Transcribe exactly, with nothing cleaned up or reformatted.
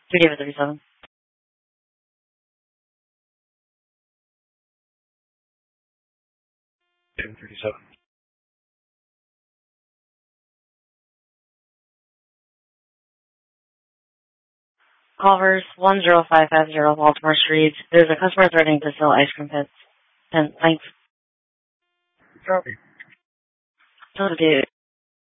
three David thirty-seven. ten thirty-seven. Culver's one zero five five zero Baltimore Street. There's a customer threatening to sell ice cream pits. And thanks. Copy. So, dude.